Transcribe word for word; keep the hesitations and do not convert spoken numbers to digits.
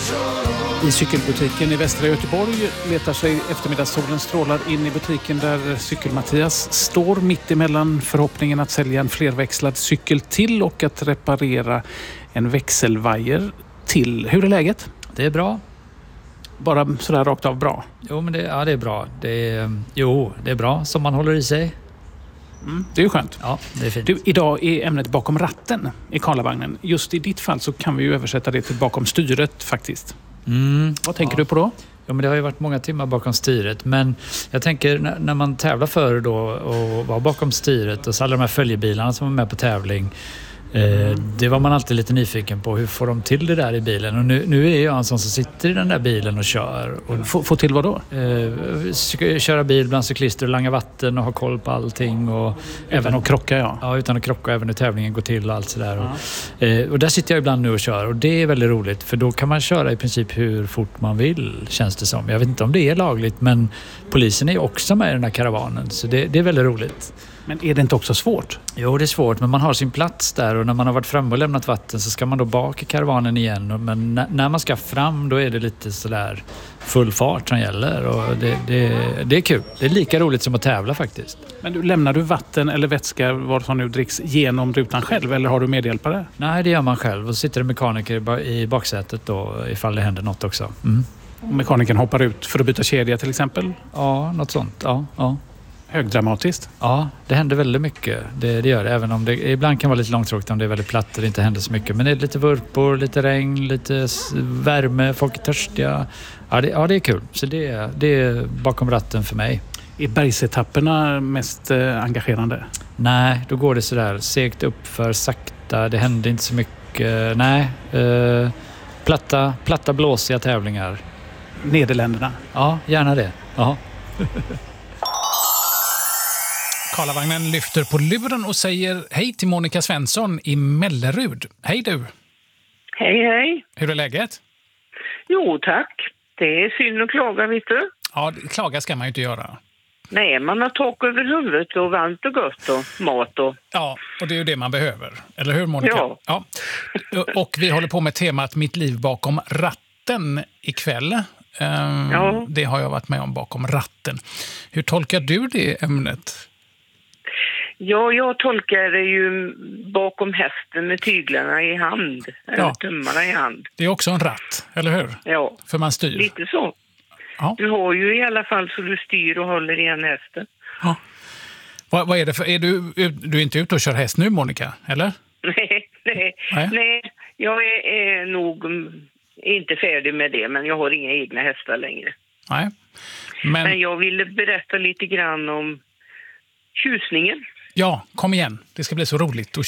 I cykelbutiken i västra Göteborg letar sig eftermiddagssolens strålar in i butiken där cykel-Mattias står mitt emellan förhoppningen att sälja en flerväxlad cykel till och att reparera en växelvajer till. Hur är läget? Det är bra. Bara sådär rakt av bra? Jo, men det, ja, det är bra. Det är, jo, det är bra som man håller i sig. Mm, det är ju skönt. Ja, det är fint. Du, idag är ämnet bakom ratten i Karlavagnen. Just i ditt fall så kan vi ju översätta det till bakom styret faktiskt. Mm, Vad tänker ja. du på då? Ja, men det har ju varit många timmar bakom styret. Men jag tänker när, när man tävlar för då och var bakom styret och så alla de här följebilarna som var med på tävling. Eh, det var man alltid lite nyfiken på. Hur får de till det där i bilen? Och nu, nu är jag en sån som sitter i den där bilen och kör. Och, Få, få till vad då? Eh, köra bil bland cyklister och langa vatten och ha koll på allting. Och Utan även att krocka, ja. Ja, utan att krocka, även hur tävlingen går till och allt sådär. Ja. Och, eh, och där sitter jag ibland nu och kör och det är väldigt roligt för då kan man köra i princip hur fort man vill, känns det som. Jag vet inte om det är lagligt, men polisen är ju också med i den här karavanen så det, det är väldigt roligt. Men är det inte också svårt? Jo, det är svårt, men man har sin plats där och när man har varit framme och lämnat vatten så ska man då bak i karavanen igen. Men n- när man ska fram då är det lite sådär full fart som gäller och det, det, det är kul. Det är lika roligt som att tävla faktiskt. Men du, lämnar du vatten eller vätska, vad som nu dricks, genom rutan själv eller har du medhjälpare? Nej, det gör man själv och så sitter det mekaniker i baksätet då ifall det händer något också. Mm. Och mekanikern hoppar ut för att byta kedja till exempel? Ja, något sånt. Ja, ja. Högdramatiskt. Ja, det händer väldigt mycket. Det, det gör det, även om det ibland kan vara lite långtråkigt om det är väldigt platt och det inte händer så mycket. Men det är lite vurpor, lite regn, lite värme, folk är törstiga. Ja, det, ja, det är kul. Så det, det är bakom ratten för mig. Är bergsetapperna mest eh, engagerande? Nej, då går det sådär segt upp för sakta. Det händer inte så mycket. Nej, eh, platta, platta blåsiga tävlingar. Nederländerna? Ja, gärna det. Ja. Karlavagnen lyfter på luren och säger hej till Monica Svensson i Mellerud. Hej du! Hej, hej. Hur är läget? Jo, tack. Det är synd att klaga, vet du. Ja, klaga ska man ju inte göra. Nej, man har tak över huvudet och varmt och gott och mat och... Ja, och det är ju det man behöver. Eller hur, Monica? Ja. Ja. Och vi håller på med temat Mitt liv bakom ratten ikväll. Um, Ja. Det har jag varit med om bakom ratten. Hur tolkar du det ämnet? Ja, jag tolkar det ju bakom hästen med tyglarna i hand. Eller Ja. tummarna i hand. Det är också en ratt, eller hur? Ja, För man styr. lite så. Ja. Du har ju i alla fall så du styr och håller i en hästen. Ja. Vad, vad är det för... Är du, du är inte ute och kör häst nu, Monica? Eller? Nej, nej, Nej. nej. Jag är, är nog mm, inte färdig med det, men jag har inga egna hästar längre. Nej. Men, Men jag ville berätta lite grann om tjusningen. ja, kom igen. Det ska bli så roligt att